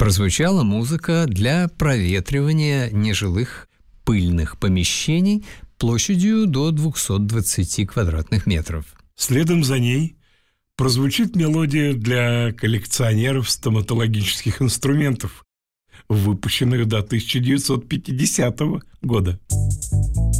прозвучала музыка для проветривания нежилых пыльных помещений площадью до 220 квадратных метров. Следом за ней прозвучит мелодия для коллекционеров стоматологических инструментов, выпущенных до 1950 года.